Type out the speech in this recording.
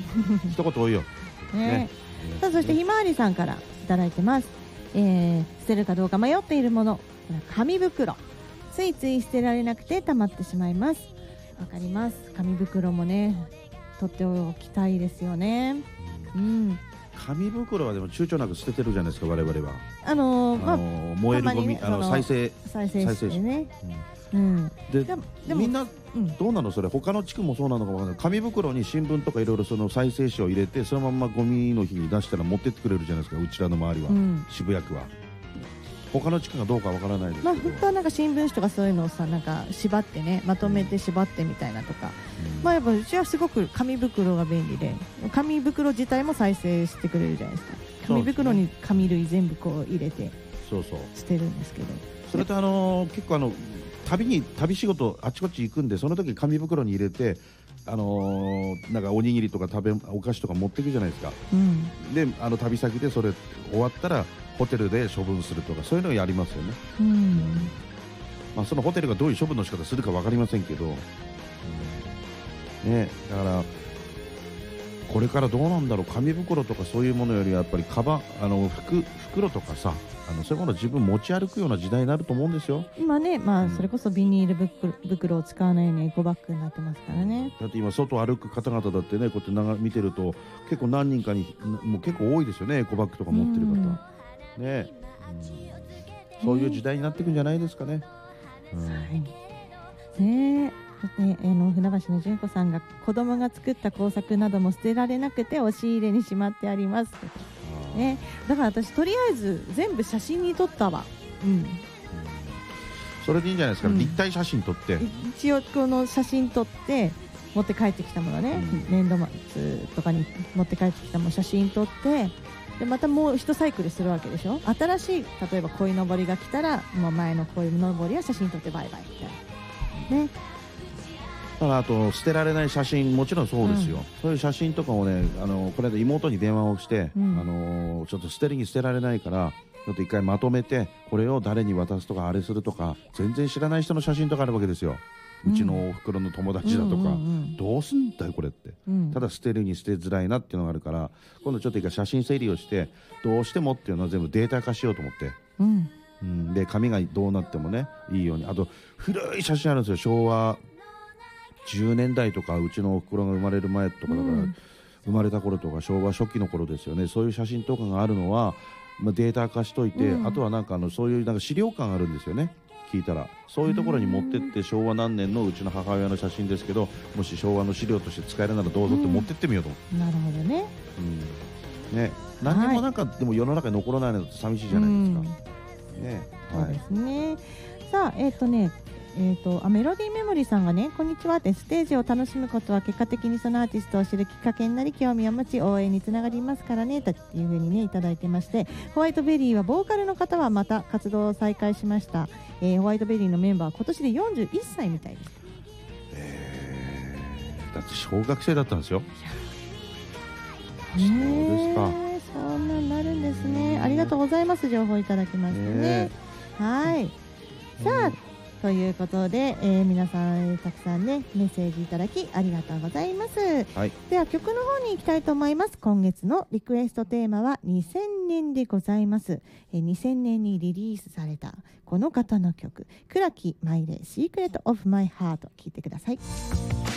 一言多いよ、 ね。さあそしてひまわりさんからいただいてます。捨てるかどうか迷っているもの、紙袋、ついつい捨てられなくて溜まってしまいます。わかります。紙袋もね取っておきたいですよね。 紙袋はでも躊躇なく捨ててるじゃないですか、我々は。燃えるゴミ、 ね、 再生してね。 でみんなどうなのそれ、他の地区もそうなのかもわからない。紙袋に新聞とかいろいろその再生紙を入れてそのままゴミの日に出したら持ってってくれるじゃないですか、うちらの周りは、渋谷区は。他の地区がどうかわからないですけど、 本当はなんか新聞紙とかそういうのをさ、なんか縛ってね、まとめて縛ってみたいなとか、やっぱうちはすごく紙袋が便利で、紙袋自体も再生してくれるじゃないですか。紙袋に紙類全部こう入れて捨てるんですけど、 それと結構旅仕事あちこち行くんで、その時紙袋に入れてなんかおにぎりとかお菓子とか持っていくじゃないですか、で旅先でそれ終わったらホテルで処分するとか、そういうのをやりますよね。そのホテルがどういう処分の仕方するか分かりませんけど、だからこれからどうなんだろう、紙袋とかそういうものよりはやっぱり袋とかさ、そういうものを自分持ち歩くような時代になると思うんですよ。 今ね、それこそビニール袋を使わないようにエコバッグになってますからね。 だって今外歩く方々だってね、こうやって見てると結構何人かにもう結構多いですよね、エコバッグとか持ってる方ね。そういう時代になっていくんじゃないですかね。 船橋の純子さんが、子供が作った工作なども捨てられなくて押し入れにしまってあります、だから私とりあえず全部写真に撮ったわ。 それでいいんじゃないですか、立体写真撮って、 一応この写真撮って持って帰ってきたものね、年度末とかに持って帰ってきたもの写真撮って、でまたもう一サイクルするわけでしょ。新しい例えば鯉のぼりが来たら、もう前の鯉のぼりは写真撮ってバイバイみたいなね。 あと捨てられない写真、もちろんそうですよ、そういう写真とかをね、これで妹に電話をして、ちょっと捨てられないからちょっと一回まとめて、これを誰に渡すとかあれするとか、全然知らない人の写真とかあるわけですよ。うちのおふくろの友達だとか、どうすんだよこれって、ただ捨てるに捨てづらいなっていうのがあるから、今度ちょっと一回写真整理をして、どうしてもっていうのは全部データ化しようと思って、で紙がどうなってもねいいように。あと古い写真あるんですよ、昭和10年代とか、うちのおふくろが生まれる前とかだから、生まれた頃とか昭和初期の頃ですよね。そういう写真とかがあるのは、データ化しといて、あとはなんかそういうなんか資料館あるんですよね、聞いたら。そういうところに持ってって、昭和何年のうちの母親の写真ですけど、もし昭和の資料として使えるならどうぞって持ってってみようと思って。 なるほどね。 何にもなんか、でも世の中に残らないのって寂しいじゃないですか。 そうですね。さあメロディーメモリーさんがね、こんにちはって、ステージを楽しむことは結果的にそのアーティストを知るきっかけになり、興味を持ち応援につながりますからねというふうにねいただいてまして、ホワイトベリーはボーカルの方はまた活動を再開しました。ホワイトベリーのメンバーは今年で41歳みたいです。 だって小学生だったんですよ。 そうですか。そんなになるんですね。ありがとうございます。情報いただきましてね。さあということで、皆さんたくさんねメッセージいただきありがとうございます。では曲の方に行きたいと思います。今月のリクエストテーマは2000年でございます。2000年にリリースされたこの方の曲、倉木舞玲シークレットオフマイハート、聴いてください。